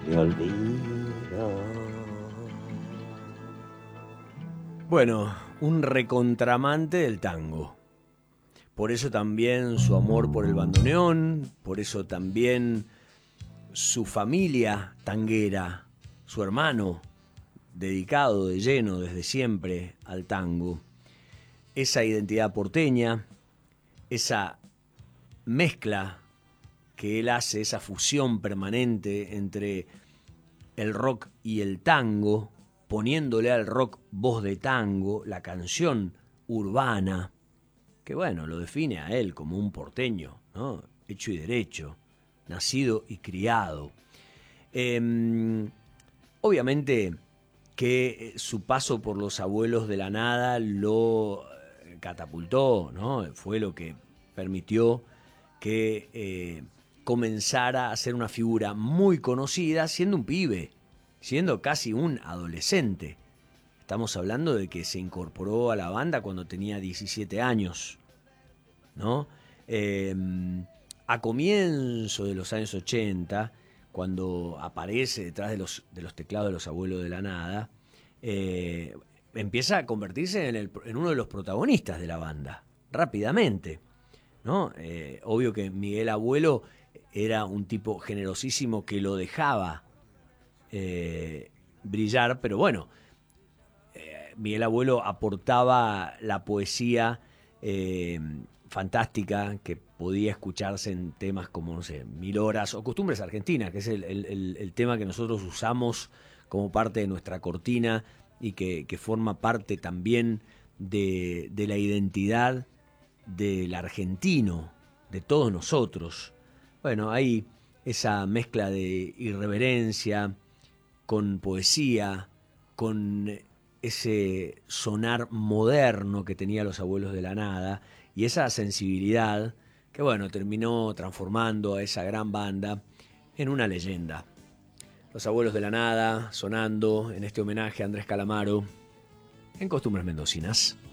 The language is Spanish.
me olvida. Bueno, un recontramante del tango. Por eso también su amor por el bandoneón, por eso también su familia tanguera, su hermano dedicado de lleno desde siempre al tango. Esa identidad porteña, esa mezcla que él hace, esa fusión permanente entre el rock y el tango, poniéndole al rock voz de tango, la canción urbana, que bueno, lo define a él como un porteño, ¿no? Hecho y derecho, nacido y criado. Obviamente que su paso por los Abuelos de la Nada lo catapultó, ¿no? Fue lo que permitió que comenzara a ser una figura muy conocida siendo un pibe, siendo casi un adolescente. Estamos hablando de que se incorporó a la banda cuando tenía 17 años, ¿no? Eh, a comienzo de los años 80, cuando aparece detrás de los teclados de los Abuelos de la Nada, empieza a convertirse en uno de los protagonistas de la banda, rápidamente, ¿no? Obvio que Miguel Abuelo era un tipo generosísimo que lo dejaba brillar, pero bueno, Miguel Abuelo aportaba la poesía fantástica que podía escucharse en temas como, no sé, Mil Horas o Costumbres Argentinas, que es el tema que nosotros usamos como parte de nuestra cortina y que forma parte también de la identidad del argentino, de todos nosotros. Bueno, hay esa mezcla de irreverencia con poesía, con ese sonar moderno que tenía los Abuelos de la Nada y esa sensibilidad que, bueno, terminó transformando a esa gran banda en una leyenda. Los Abuelos de la Nada sonando en este homenaje a Andrés Calamaro en Costumbres Mendocinas.